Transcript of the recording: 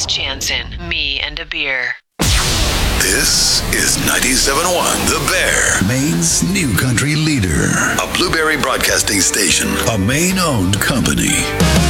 Chris Jansen, Me and a Beer. This is 97.1 The Bear, Maine's new country leader. A Blueberry Broadcasting Station, a Maine-owned company.